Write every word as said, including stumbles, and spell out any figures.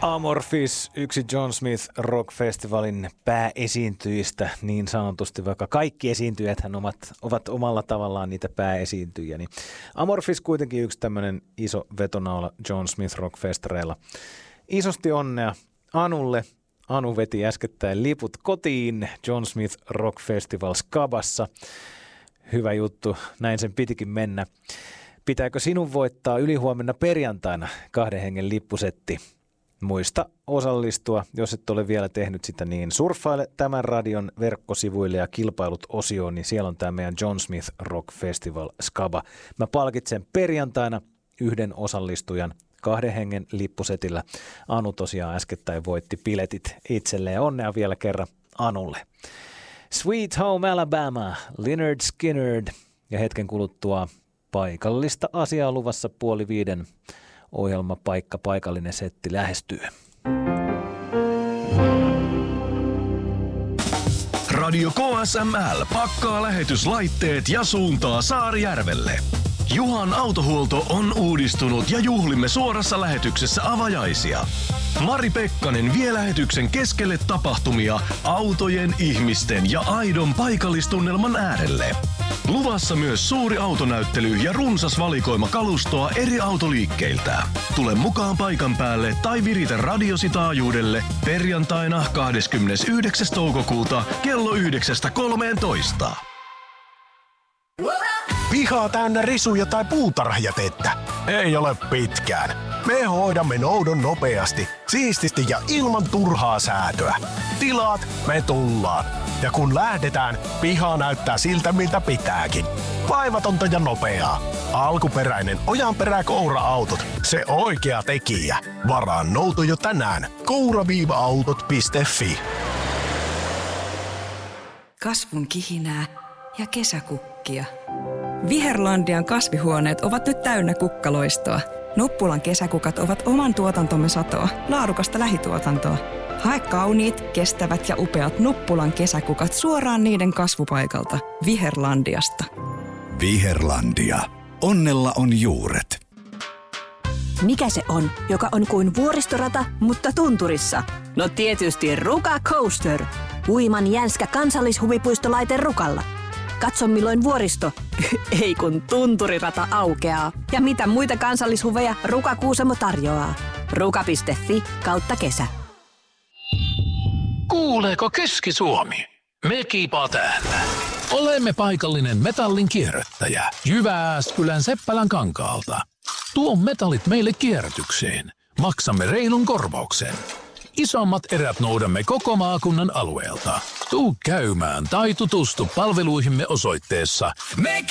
Amorphis, yksi John Smith Rock Festivalin pääesiintyjistä niin sanotusti, vaikka kaikki esiintyjäthän ovat, ovat omalla tavallaan niitä pääesiintyjiä. Niin Amorphis kuitenkin yksi tämmöinen iso vetonaula John Smith Rock Festareilla. Isosti onnea Anulle. Anu veti äskettäin liput kotiin John Smith Rock Festival Skabassa. Hyvä juttu, näin sen pitikin mennä. Pitääkö sinun voittaa ylihuomenna perjantaina kahden hengen lippusetti? Muista osallistua, jos et ole vielä tehnyt sitä, niin surffaile tämän radion verkkosivuille ja kilpailut osioon, niin siellä on tämä meidän John Smith Rock Festival Skaba. Mä palkitsen perjantaina yhden osallistujan kahden hengen lippusetillä. Anu tosiaan äskettäin voitti piletit itselleen. Onnea vielä kerran Anulle. Sweet Home Alabama, Lynyrd Skynyrd ja hetken kuluttua paikallista asiaa luvassa puoli viiden. Ohjelmapaikka, paikallinen setti lähestyy. Radio K S M L pakkaa lähetyslaitteet ja suuntaa Saarijärvelle. Juhan autohuolto on uudistunut ja juhlimme suorassa lähetyksessä avajaisia. Mari Pekkanen vie lähetyksen keskelle tapahtumia autojen, ihmisten ja aidon paikallistunnelman äärelle. Luvassa myös suuri autonäyttely ja runsas valikoima kalustoa eri autoliikkeiltä. Tule mukaan paikan päälle tai viritä radiosi taajuudelle perjantaina kahdeskymmenesyhdeksäs toukokuuta kello yhdeksästä kolmeentoista. Pihaa täynnä risuja tai puutarhajätettä? Ei ole pitkään. Me hoidamme noudon nopeasti, siististi ja ilman turhaa säätöä. Tilaat, me tullaan. Ja kun lähdetään, piha näyttää siltä miltä pitääkin. Vaivatonta ja nopeaa. Alkuperäinen Ojanperä-Koura-autot. Se oikea tekijä. Varaa nouto jo tänään. koura autot piste fi. Kasvun kihinää ja kesäkukkia. Viherlandian kasvihuoneet ovat nyt täynnä kukkaloistoa. Nuppulan kesäkukat ovat oman tuotantomme satoa, laadukasta lähituotantoa. Hae kauniit, kestävät ja upeat Nuppulan kesäkukat suoraan niiden kasvupaikalta. Viherlandiasta. Viherlandia. Onnella on juuret. Mikä se on, joka on kuin vuoristorata, mutta tunturissa? No tietysti Ruka Coaster. Uiman jänskä kansallishuvipuistolaite Rukalla. Katso milloin vuoristo, ei kun tunturirata aukeaa. Ja mitä muita kansallishuveja Ruka Kuusamo tarjoaa. ruka piste fi kautta kesä. Kuuleeko Keski-Suomi? Me kiipaa täällä. Olemme paikallinen metallin kierrättäjä Jyväskylän Seppälän kankaalta. Tuo metallit meille kierrätykseen. Maksamme reilun korvauksen. Isommat erät noudamme koko maakunnan alueelta. Tuu käymään tai tutustu palveluihimme osoitteessa me